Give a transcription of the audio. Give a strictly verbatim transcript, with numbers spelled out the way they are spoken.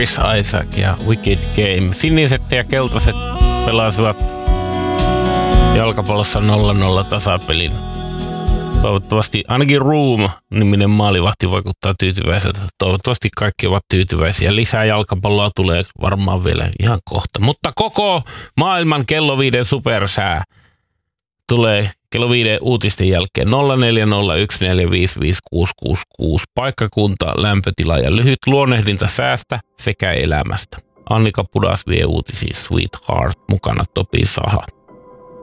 Chris Isaac ja Wicked Game. Siniset ja keltaiset pelasivat jalkapallossa nolla nolla tasapelin. Toivottavasti ainakin Room-niminen maalivahti vaikuttaa tyytyväiseltä. Toivottavasti kaikki ovat tyytyväisiä. Lisää jalkapalloa tulee varmaan vielä ihan kohta. Mutta koko maailman kello viiden supersää tulee kello viiden uutisten jälkeen nolla neljä nolla yksi neljä viisi viisi kuusi kuusi kuusi. Paikkakunta, lämpötila ja lyhyt luonnehdinta säästä sekä elämästä. Annika Pudas vie uutisia Sweetheart, mukana Topi Saha.